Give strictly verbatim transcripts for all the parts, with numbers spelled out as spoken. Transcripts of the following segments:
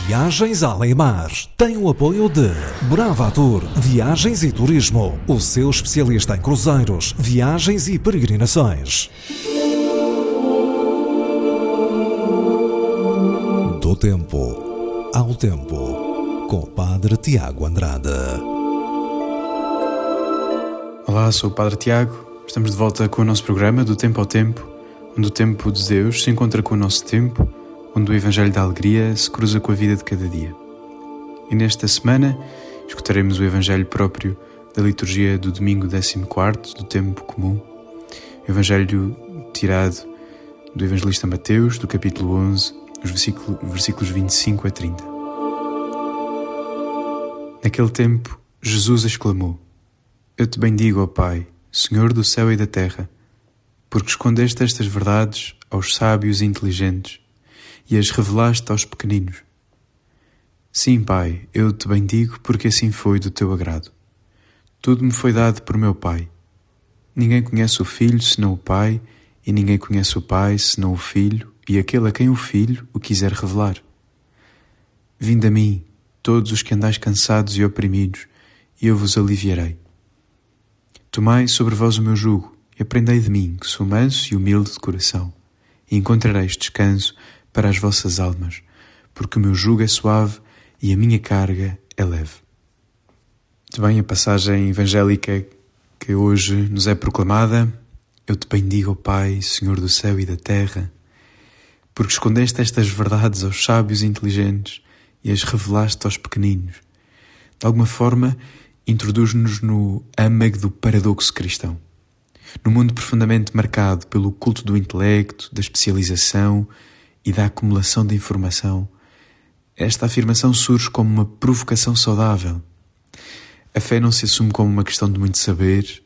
Viagens Além-Mar tem o apoio de Bravatur Viagens e Turismo, o seu especialista em cruzeiros, viagens e peregrinações. Do tempo ao tempo, com o Padre Tiago Andrade. Olá, sou o Padre Tiago. Estamos de volta com o nosso programa Do Tempo ao Tempo, onde o tempo de Deus se encontra com o nosso tempo, onde o Evangelho da Alegria se cruza com a vida de cada dia. E nesta semana escutaremos o Evangelho próprio da liturgia do domingo décimo quarto do tempo comum, o Evangelho tirado do Evangelista Mateus, do capítulo onze, os versículos, versículos vinte e cinco a trinta. Naquele tempo, Jesus exclamou: Eu te bendigo, ó Pai, Senhor do céu e da terra, porque escondeste estas verdades aos sábios e inteligentes e as revelaste aos pequeninos. Sim, Pai, eu te bendigo porque assim foi do teu agrado. Tudo me foi dado por meu Pai. Ninguém conhece o Filho senão o Pai, e ninguém conhece o Pai senão o Filho e aquele a quem o Filho o quiser revelar. Vinde a mim, todos os que andais cansados e oprimidos, e eu vos aliviarei. Tomai sobre vós o meu jugo e aprendei de mim, que sou manso e humilde de coração, e encontrareis descanso para as vossas almas, porque o meu jugo é suave e a minha carga é leve. Muito bem, a passagem evangélica que hoje nos é proclamada: Eu te bendigo, ó Pai, Senhor do céu e da terra, porque escondeste estas verdades aos sábios e inteligentes e as revelaste aos pequeninos. De alguma forma, introduz-nos no âmago do paradoxo cristão. No mundo profundamente marcado pelo culto do intelecto, da especialização e da acumulação de informação, esta afirmação surge como uma provocação saudável. A fé não se assume como uma questão de muito saber,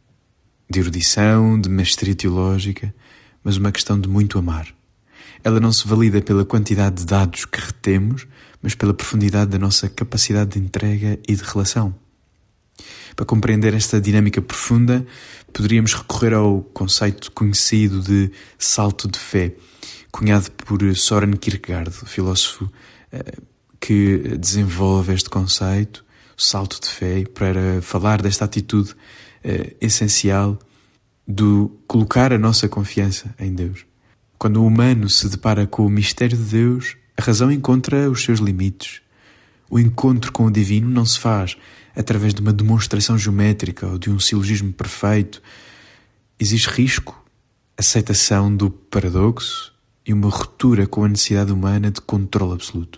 de erudição, de mestria teológica, mas uma questão de muito amar. Ela não se valida pela quantidade de dados que retemos, mas pela profundidade da nossa capacidade de entrega e de relação. Para compreender esta dinâmica profunda, poderíamos recorrer ao conceito conhecido de salto de fé, cunhado por Søren Kierkegaard, o filósofo uh, que desenvolve este conceito, o salto de fé, para falar desta atitude uh, essencial do colocar a nossa confiança em Deus. Quando o humano se depara com o mistério de Deus, a razão encontra os seus limites. O encontro com o divino não se faz através de uma demonstração geométrica ou de um silogismo perfeito. Existe risco, aceitação do paradoxo e uma ruptura com a necessidade humana de controle absoluto.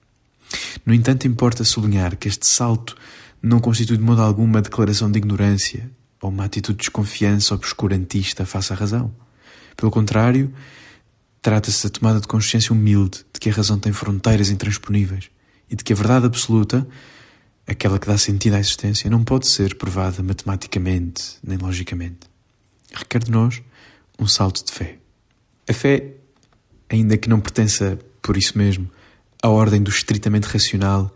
No entanto, importa sublinhar que este salto não constitui de modo algum uma declaração de ignorância ou uma atitude de desconfiança obscurantista face à razão. Pelo contrário, trata-se da tomada de consciência humilde de que a razão tem fronteiras intransponíveis e de que a verdade absoluta, aquela que dá sentido à existência, não pode ser provada matematicamente nem logicamente. Requer de nós um salto de fé. A fé, ainda que não pertença, por isso mesmo, à ordem do estritamente racional,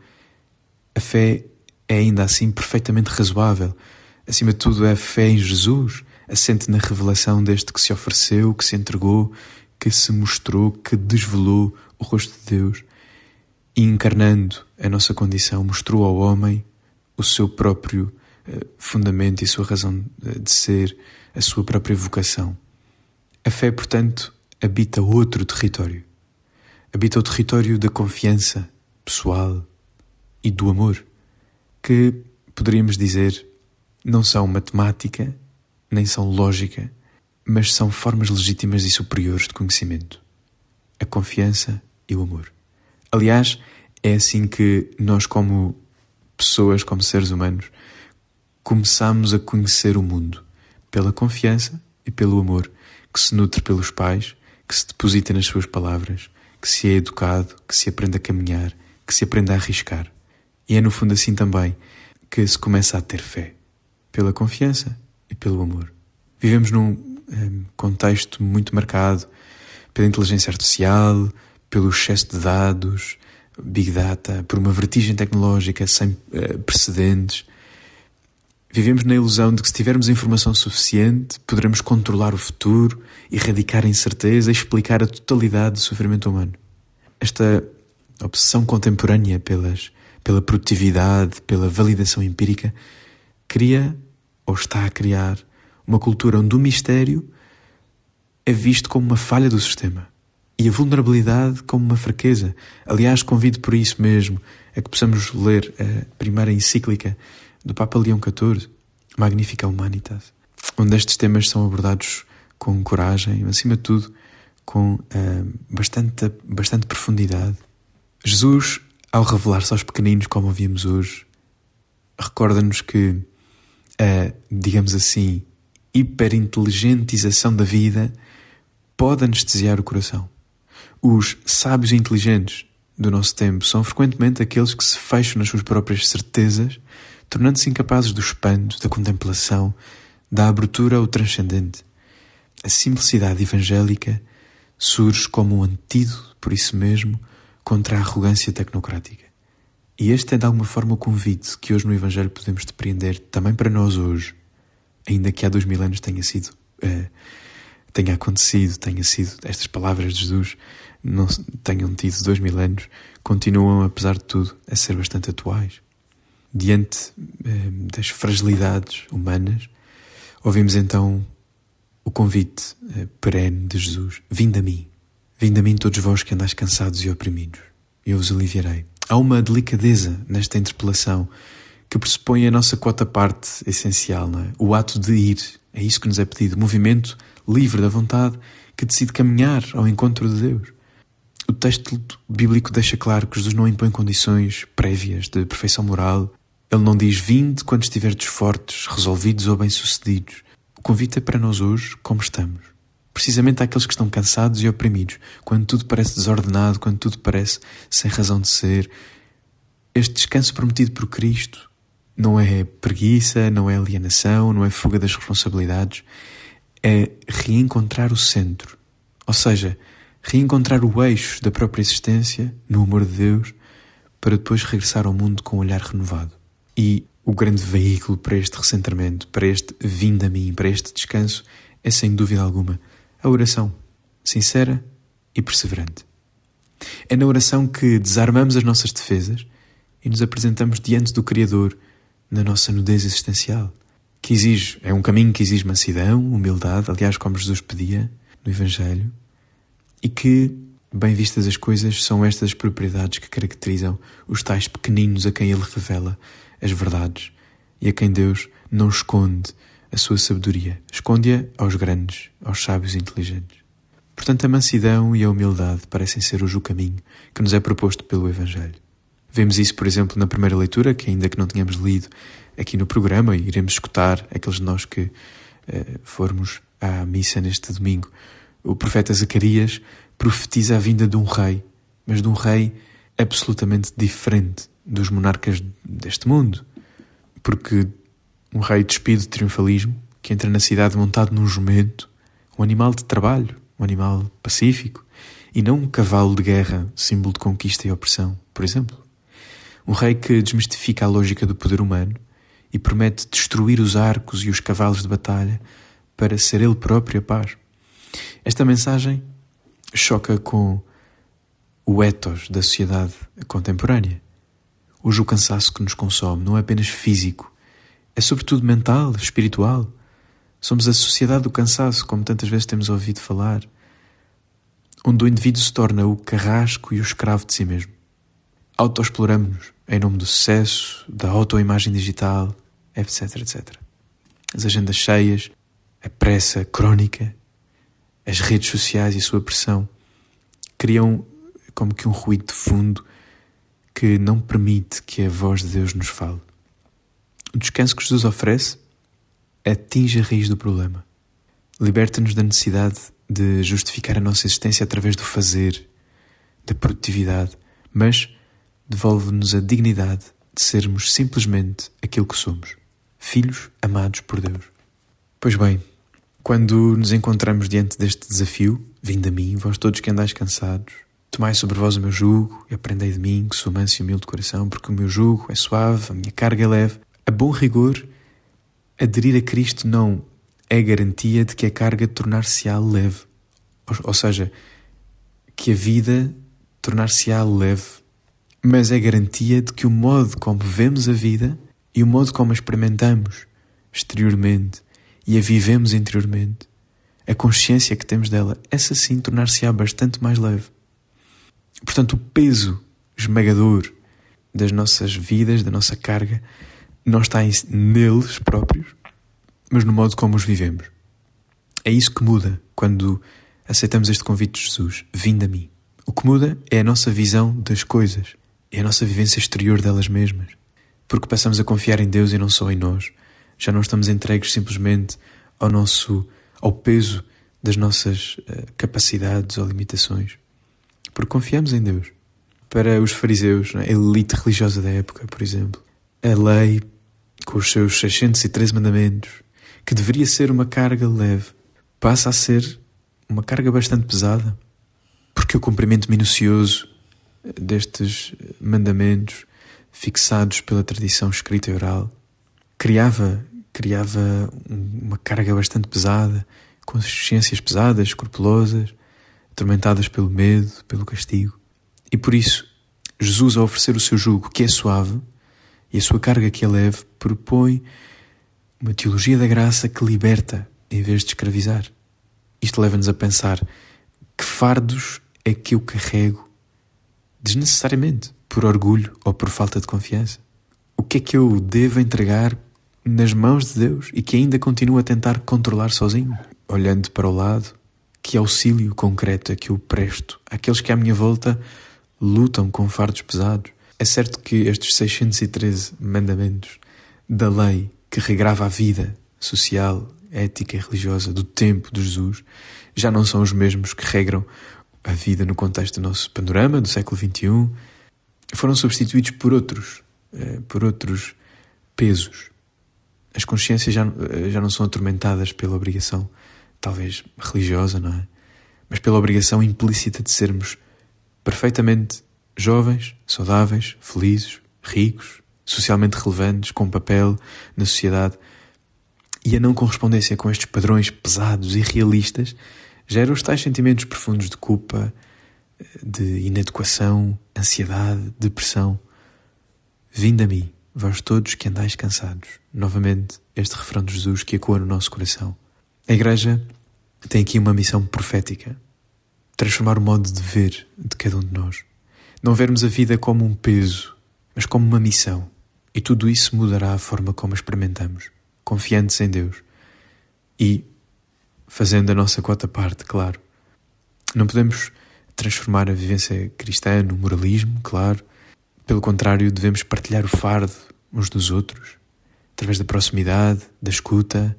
a fé é ainda assim perfeitamente razoável. Acima de tudo, a fé em Jesus assente na revelação deste que se ofereceu, que se entregou, que se mostrou, que desvelou o rosto de Deus e, encarnando a nossa condição, mostrou ao homem o seu próprio uh, fundamento e sua razão de ser, a sua própria vocação. A fé, portanto, habita outro território. Habita o território da confiança pessoal e do amor, que, poderíamos dizer, não são matemática, nem são lógica, mas são formas legítimas e superiores de conhecimento. A confiança e o amor. Aliás, é assim que nós, como pessoas, como seres humanos, começamos a conhecer o mundo, pela confiança e pelo amor, que se nutre pelos pais, que se deposita nas suas palavras, que se é educado, que se aprende a caminhar, que se aprende a arriscar. E é no fundo assim também que se começa a ter fé, pela confiança e pelo amor. Vivemos num um, contexto muito marcado pela inteligência artificial, pelo excesso de dados, Big Data, por uma vertigem tecnológica sem uh, precedentes. Vivemos na ilusão de que se tivermos informação suficiente, poderemos controlar o futuro, erradicar a incerteza e explicar a totalidade do sofrimento humano. Esta obsessão contemporânea pelas, pela produtividade, pela validação empírica, cria, ou está a criar, uma cultura onde o mistério é visto como uma falha do sistema e a vulnerabilidade como uma fraqueza. Aliás, convido por isso mesmo a que possamos ler a primeira encíclica do Papa Leão catorze, Magnificat Humanitas, onde estes temas são abordados com coragem, acima de tudo, com uh, bastante, bastante profundidade. Jesus, ao revelar-se aos pequeninos, como ouvimos hoje, recorda-nos que a, digamos assim, hiperinteligentização da vida pode anestesiar o coração. Os sábios e inteligentes do nosso tempo são frequentemente aqueles que se fecham nas suas próprias certezas, tornando-se incapazes do espanto, da contemplação, da abertura ao transcendente. A simplicidade evangélica surge como um antídoto, por isso mesmo, contra a arrogância tecnocrática. E este é de alguma forma o convite que hoje no Evangelho podemos depreender também para nós hoje, ainda que há dois mil anos tenha sido, uh, tenha acontecido, tenha sido, estas palavras de Jesus não tenham tido dois mil anos, continuam, apesar de tudo, a ser bastante atuais. Diante uh, das fragilidades humanas, ouvimos então o convite uh, perene de Jesus: vinde a mim, vinde a mim todos vós que andais cansados e oprimidos, e eu vos aliviarei. Há uma delicadeza nesta interpelação que pressupõe a nossa quarta parte essencial, não é? O ato de ir, é isso que nos é pedido, o movimento livre da vontade que decide caminhar ao encontro de Deus. O texto bíblico deixa claro que Jesus não impõe condições prévias de perfeição moral. Ele não diz: vinde quando estiverdes fortes, resolvidos ou bem-sucedidos. O convite é para nós hoje como estamos. Precisamente àqueles que estão cansados e oprimidos, quando tudo parece desordenado, quando tudo parece sem razão de ser. Este descanso prometido por Cristo não é preguiça, não é alienação, não é fuga das responsabilidades, é reencontrar o centro, ou seja, reencontrar o eixo da própria existência no amor de Deus, para depois regressar ao mundo com um olhar renovado. E o grande veículo para este recentramento, para este vinde a mim, para este descanso, é sem dúvida alguma a oração, sincera e perseverante. É na oração que desarmamos as nossas defesas e nos apresentamos diante do Criador na nossa nudez existencial, que exige, é um caminho que exige mansidão, humildade, aliás, como Jesus pedia no Evangelho, e que, bem vistas as coisas, são estas as propriedades que caracterizam os tais pequeninos a quem Ele revela as verdades e a quem Deus não esconde a sua sabedoria, esconde-a aos grandes, aos sábios e inteligentes. Portanto, a mansidão e a humildade parecem ser hoje o caminho que nos é proposto pelo Evangelho. Vemos isso, por exemplo, na primeira leitura, que ainda que não tenhamos lido aqui no programa, e iremos escutar aqueles de nós que uh, formos à missa neste domingo. O profeta Zacarias profetiza a vinda de um rei, mas de um rei absolutamente diferente dos monarcas deste mundo, porque um rei despido de triunfalismo, que entra na cidade montado num jumento, um animal de trabalho, um animal pacífico, e não um cavalo de guerra, símbolo de conquista e opressão, por exemplo. Um rei que desmistifica a lógica do poder humano e promete destruir os arcos e os cavalos de batalha para ser ele próprio a paz. Esta mensagem choca com o ethos da sociedade contemporânea. Hoje o cansaço que nos consome não é apenas físico, é sobretudo mental, espiritual. Somos a sociedade do cansaço, como tantas vezes temos ouvido falar, onde o indivíduo se torna o carrasco e o escravo de si mesmo. Autoexploramos-nos em nome do sucesso, da autoimagem digital, etc, etcétera. As agendas cheias, a pressa crónica, as redes sociais e a sua pressão criam como que um ruído de fundo que não permite que a voz de Deus nos fale. O descanso que Jesus oferece atinge a raiz do problema. Liberta-nos da necessidade de justificar a nossa existência através do fazer, da produtividade, mas devolve-nos a dignidade de sermos simplesmente aquilo que somos, filhos amados por Deus. Pois bem, quando nos encontramos diante deste desafio, vinde a mim, vós todos que andais cansados, tomai sobre vós o meu jugo e aprendei de mim, que sou manso e humilde de coração, porque o meu jugo é suave, a minha carga é leve. A bom rigor, aderir a Cristo não é garantia de que a carga tornar-se-á leve. Ou, ou seja, que a vida tornar-se-á leve mas é garantia de que o modo como vemos a vida e o modo como a experimentamos exteriormente e a vivemos interiormente, a consciência que temos dela, essa sim tornar-se-á bastante mais leve. Portanto, o peso esmagador das nossas vidas, da nossa carga, não está em, neles próprios, mas no modo como os vivemos. É isso que muda quando aceitamos este convite de Jesus: vinde a mim. O que muda é a nossa visão das coisas, é a nossa vivência exterior delas mesmas. Porque passamos a confiar em Deus e não só em nós. Já não estamos entregues simplesmente ao nosso, ao peso das nossas uh, capacidades ou limitações. Porque confiamos em Deus. Para os fariseus, a elite religiosa da época, por exemplo, a lei, com os seus seiscentos e treze mandamentos, que deveria ser uma carga leve, passa a ser uma carga bastante pesada, porque o cumprimento minucioso destes mandamentos, fixados pela tradição escrita e oral, criava, criava uma carga bastante pesada, consciências pesadas, escrupulosas, atormentadas pelo medo, pelo castigo. E por isso, Jesus, ao oferecer o seu jugo, que é suave, e a sua carga que é leve, propõe uma teologia da graça que liberta em vez de escravizar. Isto leva-nos a pensar: que fardos é que eu carrego desnecessariamente, por orgulho ou por falta de confiança? O que é que eu devo entregar nas mãos de Deus e que ainda continuo a tentar controlar sozinho? Olhando para o lado, que auxílio concreto é que eu presto àqueles que à minha volta lutam com fardos pesados? É certo que estes seiscentos e treze mandamentos da lei que regrava a vida social, ética e religiosa do tempo de Jesus já não são os mesmos que regram a vida no contexto do nosso panorama do século vinte e um. Foram substituídos por outros, por outros pesos. As consciências já, já não são atormentadas pela obrigação, talvez religiosa, não é? Mas pela obrigação implícita de sermos perfeitamente jovens, saudáveis, felizes, ricos, socialmente relevantes, com papel na sociedade. E a não correspondência com estes padrões pesados e realistas gera os tais sentimentos profundos de culpa, de inadequação, ansiedade, depressão. Vinde a mim, vós todos que andais cansados. Novamente, este refrão de Jesus que ecoa no nosso coração. A Igreja tem aqui uma missão profética: transformar o modo de ver de cada um de nós. Não vermos a vida como um peso, mas como uma missão. E tudo isso mudará a forma como a experimentamos, confiantes em Deus e fazendo a nossa quota parte, claro. Não podemos transformar a vivência cristã no moralismo, claro. Pelo contrário, devemos partilhar o fardo uns dos outros, através da proximidade, da escuta,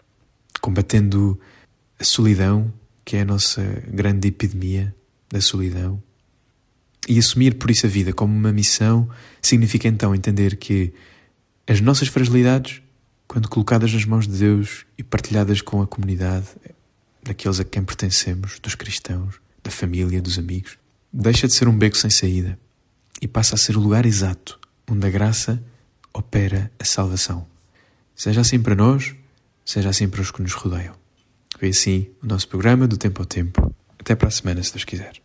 combatendo a solidão, que é a nossa grande epidemia da solidão. E assumir por isso a vida como uma missão significa então entender que as nossas fragilidades, quando colocadas nas mãos de Deus e partilhadas com a comunidade, daqueles a quem pertencemos, dos cristãos, da família, dos amigos, deixa de ser um beco sem saída e passa a ser o lugar exato onde a graça opera a salvação. Seja assim para nós, seja assim para os que nos rodeiam. Foi assim o nosso programa do Tempo ao Tempo. Até para a semana, se Deus quiser.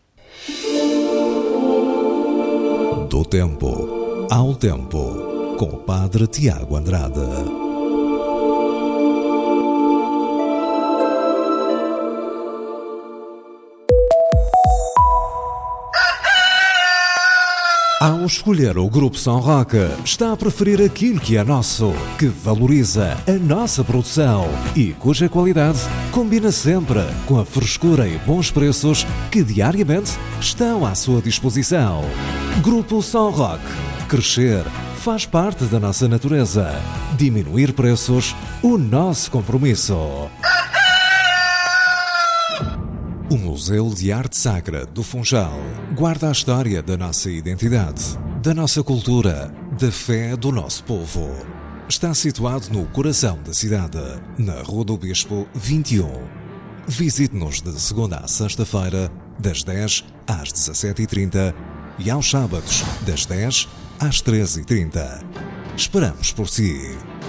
Do Tempo ao Tempo, com o Padre Tiago Andrade. Ao escolher o Grupo São Roque, está a preferir aquilo que é nosso, que valoriza a nossa produção e cuja qualidade combina sempre com a frescura e bons preços que diariamente estão à sua disposição. Grupo São Roque. Crescer faz parte da nossa natureza. Diminuir preços, o nosso compromisso. O Museu de Arte Sacra do Funchal guarda a história da nossa identidade, da nossa cultura, da fé do nosso povo. Está situado no coração da cidade, na Rua do Bispo vinte e um. Visite-nos de segunda a sexta-feira, das dez às dezassete e trinta e aos sábados, das dez às treze e trinta. Esperamos por si.